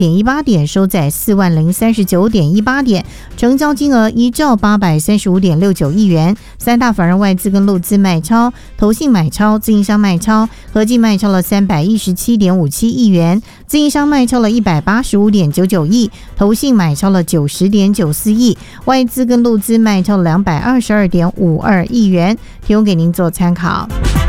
18点，收在40039.18点，成交金额1兆835.69亿元。三大法人外资跟陆资卖超，投信买超，自营商卖超，合计卖超了317.57亿元，自营商卖超了185.99亿，投信买超了90.94亿，外资跟陆资卖超了222.52亿元，提供给您做参考。